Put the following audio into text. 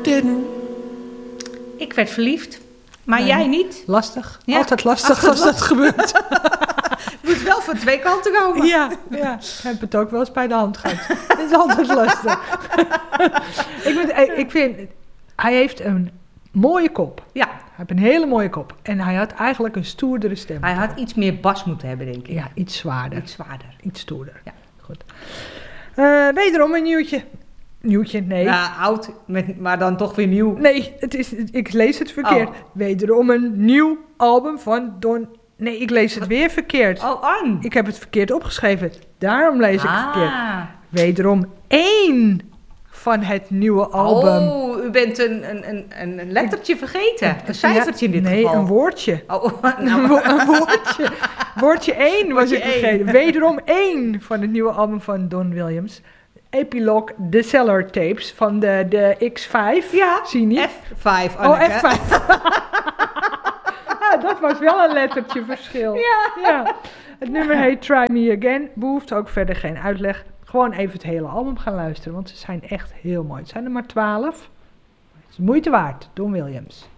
didn't. Ik werd verliefd, maar jij niet. Lastig. Ja, Altijd lastig als dat gebeurt. Het moet wel van twee kanten komen. Ja, ik heb het ook wel eens bij de hand gehad. Het is altijd lastig. Ik vind, hij heeft een mooie kop. Ja, Hij heeft een hele mooie kop. En hij had eigenlijk een stoerdere stem. hij had iets meer bas moeten hebben, denk ik. Ja, iets zwaarder. Iets zwaarder. Iets stoerder. Ja. Goed. Wederom een nieuwtje. Nieuwtje, nee. Ja, oud, maar dan toch weer nieuw. Nee, ik lees het verkeerd. Oh. Wederom een nieuw album van Don... Nee, ik lees het weer verkeerd. Oh, Arn. Ik heb het verkeerd opgeschreven. Daarom lees ik het verkeerd. Ah. Wederom 1 van het nieuwe album. Oh, u bent een lettertje vergeten. Een cijfertje in dit nee, geval. Nee, een woordje. Oh, Een woordje. Woordje 1 was ik vergeten. Wederom 1 van het nieuwe album van Don Williams. Epilogue The Cellar Tapes van de X5. Ja, zie je niet? F5, Anneke. Oh, F5. Dat was wel een lettertje verschil. Ja. Het nummer heet Try Me Again. Behoeft ook verder geen uitleg. Gewoon even het hele album gaan luisteren, want ze zijn echt heel mooi. Het zijn er maar 12. Het is de moeite waard. Don Williams.